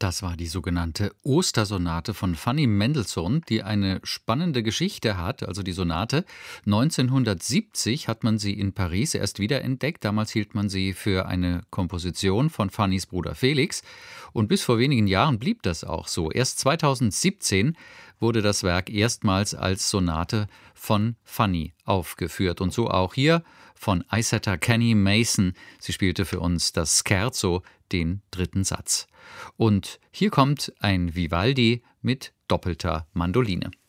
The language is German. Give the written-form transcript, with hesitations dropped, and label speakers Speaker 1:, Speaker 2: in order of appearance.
Speaker 1: Das war die sogenannte Ostersonate von Fanny Mendelssohn, die eine spannende Geschichte hat. Also die Sonate 1970 hat man sie in Paris erst wiederentdeckt. Damals hielt man sie für eine Komposition von Fannys Bruder Felix. Und bis vor wenigen Jahren blieb das auch so. Erst 2017 wurde das Werk erstmals als Sonate von Fanny aufgeführt. Und so auch hier von Isetta Kenny Mason. Sie spielte für uns das Scherzo, den dritten Satz. Und hier kommt ein Vivaldi mit doppelter Mandoline.